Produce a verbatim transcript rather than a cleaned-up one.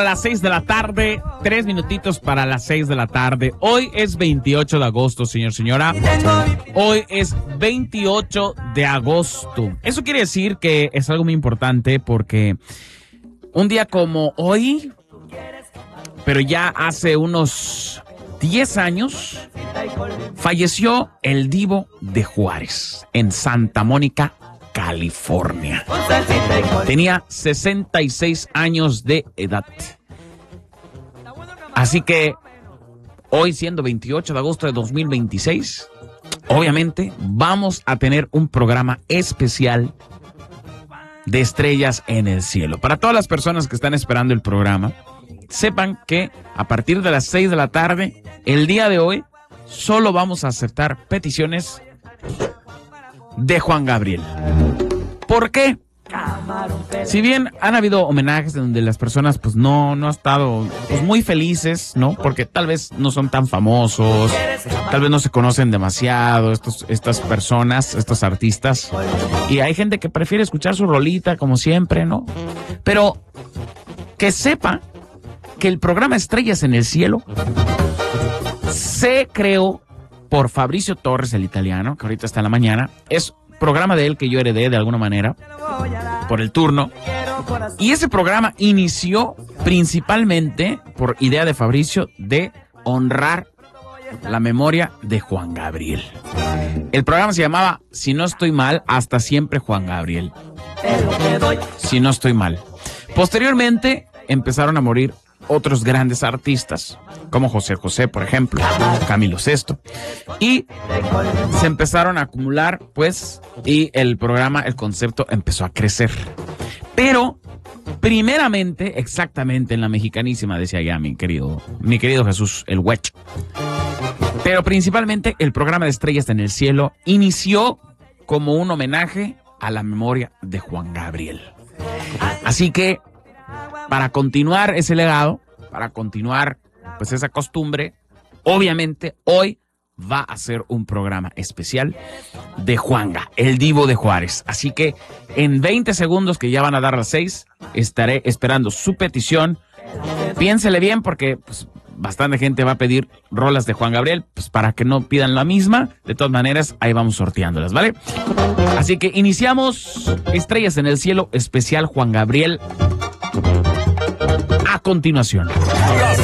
A las seis de la tarde, tres minutitos para las seis de la tarde. Hoy es veintiocho de agosto, señor, señora. Hoy es veintiocho de agosto. Eso quiere decir que es algo muy importante porque un día como hoy, pero ya hace unos diez años, falleció el Divo de Juárez en Santa Mónica, California. Tenía sesenta y seis años de edad. Así que hoy, siendo veintiocho de agosto de dos mil veintiséis, obviamente vamos a tener un programa especial de Estrellas en el Cielo. Para todas las personas que están esperando el programa, sepan que a partir de las seis de la tarde, el día de hoy, solo vamos a aceptar peticiones de Juan Gabriel. ¿Por qué? Si bien han habido homenajes donde las personas pues no, no han estado pues, muy felices, ¿no? Porque tal vez no son tan famosos, tal vez no se conocen demasiado estos, estas personas, estos artistas. Y hay gente que prefiere escuchar su rolita como siempre, ¿no? Pero que sepa que el programa Estrellas en el Cielo se creó por Fabricio Torres, el italiano, que ahorita está en la mañana. Es programa de él que yo heredé de alguna manera por el turno. Y ese programa inició principalmente por idea de Fabricio de honrar la memoria de Juan Gabriel. El programa se llamaba Si no estoy mal, hasta siempre Juan Gabriel. Si no estoy mal. Posteriormente empezaron a morir otros grandes artistas, como José José, por ejemplo, Camilo Sesto, y se empezaron a acumular, pues, y el programa, el concepto empezó a crecer. Pero, primeramente, exactamente en la mexicanísima, decía ya mi querido, mi querido Jesús, el Huecho. Pero principalmente el programa de Estrellas en el Cielo inició como un homenaje a la memoria de Juan Gabriel. Así que, para continuar ese legado, para continuar pues esa costumbre, obviamente hoy va a ser un programa especial de Juanga, el Divo de Juárez. Así que en veinte segundos, que ya van a dar las seis, estaré esperando su petición. Piénsele bien porque pues, bastante gente va a pedir rolas de Juan Gabriel, pues para que no pidan la misma. De todas maneras, ahí vamos sorteándolas, ¿vale? Así que iniciamos Estrellas en el Cielo, especial Juan Gabriel. A continuación.